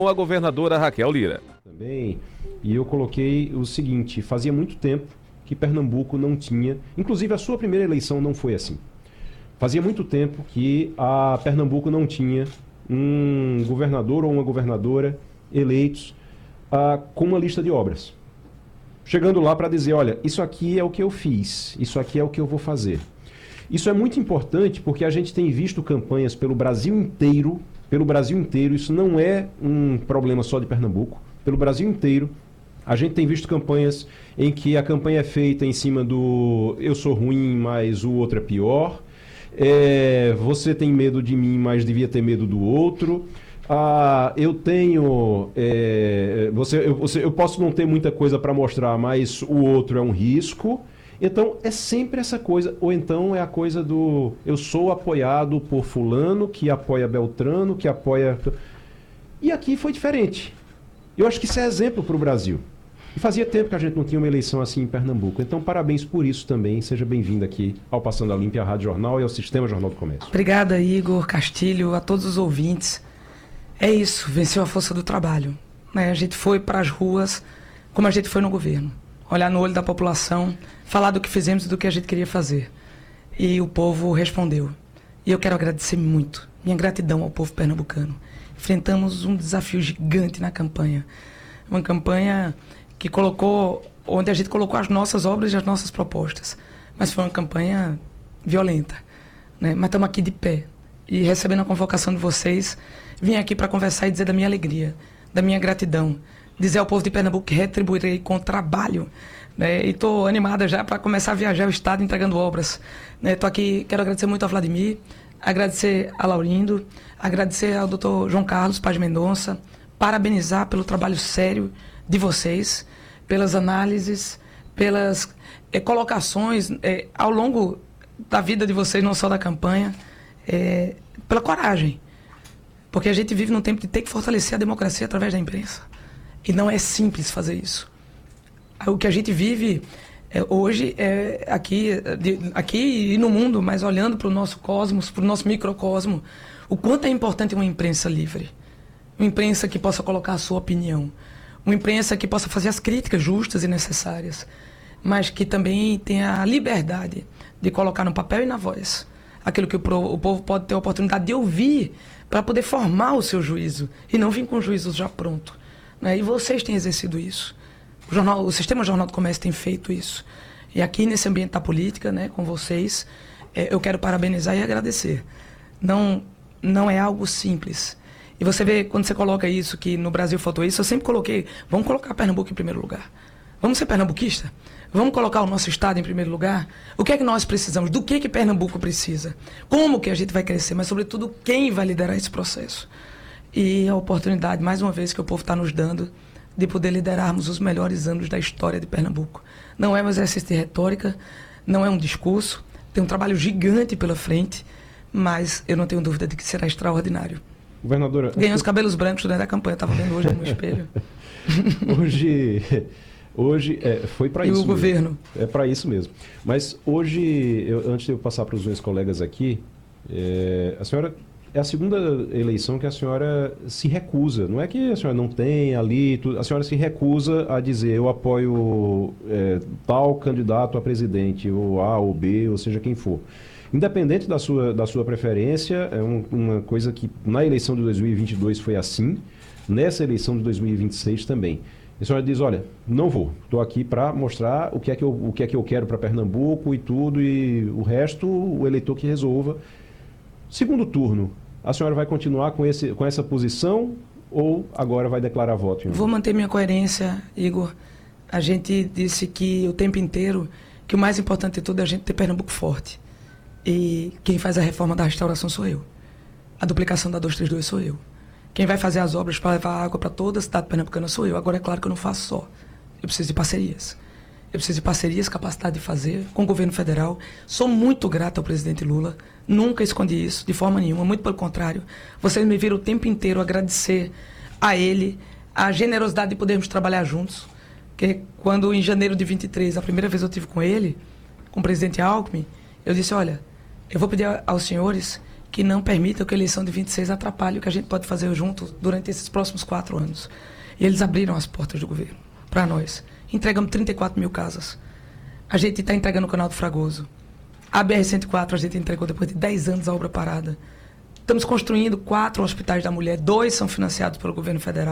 Com a governadora Raquel Lira. Também, e eu coloquei o seguinte: fazia muito tempo que Pernambuco não tinha, inclusive a sua primeira eleição não foi assim. Fazia muito tempo que a Pernambuco não tinha um governador ou uma governadora eleitos com uma lista de obras. Chegando lá para dizer, olha, isso aqui é o que eu fiz, isso aqui é o que eu vou fazer. Isso é muito importante porque a gente tem visto campanhas pelo Brasil inteiro, isso não é um problema só de Pernambuco, pelo Brasil inteiro. A gente tem visto campanhas em que a campanha é feita em cima do eu sou ruim, mas o outro é pior. Você tem medo de mim, mas devia ter medo do outro. Eu tenho... eu posso não ter muita coisa para mostrar, mas o outro é um risco. Então, é sempre essa coisa. Ou então é a coisa do eu sou apoiado por fulano, que apoia Beltrano, que apoia... E aqui foi diferente. Eu acho que isso é exemplo para o Brasil. E fazia tempo que a gente não tinha uma eleição assim em Pernambuco. Então, parabéns por isso também. Seja bem-vindo aqui ao Passando a Limpo, à Rádio Jornal e ao Sistema Jornal do Comércio. Obrigada, Igor, Castilho, a todos os ouvintes. É isso, venceu a força do trabalho. A gente foi para as ruas como a gente foi no governo. Olhar no olho da população, falar do que fizemos e do que a gente queria fazer. E o povo respondeu. E eu quero agradecer muito, minha gratidão ao povo pernambucano. Enfrentamos um desafio gigante na campanha. Uma campanha que onde a gente colocou as nossas obras e as nossas propostas. Mas foi uma campanha violenta, né? Mas estamos aqui de pé. E recebendo a convocação de vocês, vim aqui para conversar e dizer da minha alegria, da minha gratidão. Dizer ao povo de Pernambuco que retribuirei com trabalho, né? E estou animada já para começar a viajar o estado entregando obras. Estou aqui, quero agradecer muito ao Vladimir, agradecer a Laurindo, agradecer ao Dr. João Carlos Paz Mendonça, parabenizar pelo trabalho sério de vocês, pelas análises, pelas colocações ao longo da vida de vocês, não só da campanha, pela coragem. Porque a gente vive num tempo de ter que fortalecer a democracia através da imprensa. E não é simples fazer isso. O que a gente vive hoje é aqui e no mundo, mas olhando para o nosso cosmos, para o nosso microcosmo, o quanto é importante uma imprensa livre. Uma imprensa que possa colocar a sua opinião. Uma imprensa que possa fazer as críticas justas e necessárias, mas que também tenha a liberdade de colocar no papel e na voz aquilo que o povo pode ter a oportunidade de ouvir para poder formar o seu juízo e não vir com o juízo já pronto, né? E vocês têm exercido isso. O Sistema Jornal do Comércio tem feito isso. E aqui nesse ambiente da política, né, com vocês, eu quero parabenizar e agradecer. Não é algo simples. E você vê, quando você coloca isso, que no Brasil faltou isso, eu sempre coloquei, vamos colocar Pernambuco em primeiro lugar. Vamos ser pernambuquista? Vamos colocar o nosso estado em primeiro lugar? O que é que nós precisamos? Do que Pernambuco precisa? Como que a gente vai crescer? Mas, sobretudo, quem vai liderar esse processo? E a oportunidade, mais uma vez, que o povo está nos dando de poder liderarmos os melhores anos da história de Pernambuco. Não é um exercício de retórica, não é um discurso, tem um trabalho gigante pela frente, mas eu não tenho dúvida de que será extraordinário. Governadora... Ganhei os cabelos brancos durante a campanha, estava vendo hoje no espelho. Hoje foi para isso mesmo. E o governo? É para isso mesmo. Mas hoje, antes de eu passar para os meus colegas aqui, a senhora... É a segunda eleição que a senhora se recusa. Não é que a senhora não tem ali... A senhora se recusa a dizer eu apoio tal candidato a presidente, ou A ou B, ou seja quem for. Independente da sua preferência, é uma coisa que na eleição de 2022 foi assim, nessa eleição de 2026 também. A senhora diz, olha, não vou, estou aqui para mostrar o que é que eu quero para Pernambuco e tudo, e o resto o eleitor que resolva. Segundo turno, a senhora vai continuar com essa posição ou agora vai declarar voto? Vou manter minha coerência, Igor. A gente disse que o tempo inteiro que o mais importante de tudo é a gente ter Pernambuco forte. E quem faz a reforma da restauração sou eu. A duplicação da 232 sou eu. Quem vai fazer as obras para levar água para toda a cidade pernambucana sou eu. Agora é claro que eu não faço só. Eu preciso de parcerias. Eu preciso de parcerias, capacidade de fazer com o governo federal. Sou muito grato ao presidente Lula. Nunca escondi isso, de forma nenhuma. Muito pelo contrário. Vocês me viram o tempo inteiro agradecer a ele a generosidade de podermos trabalhar juntos. Que quando, em janeiro de 23, a primeira vez eu estive com ele, com o presidente Alckmin, eu disse, olha, eu vou pedir aos senhores que não permitam que a eleição de 26 atrapalhe o que a gente pode fazer junto durante esses próximos 4 anos. E eles abriram as portas do governo para nós. Entregamos 34 mil casas. A gente está entregando o Canal do Fragoso. A BR-104 a gente entregou depois de 10 anos a obra parada. Estamos construindo 4 hospitais da mulher, 2 são financiados pelo governo federal.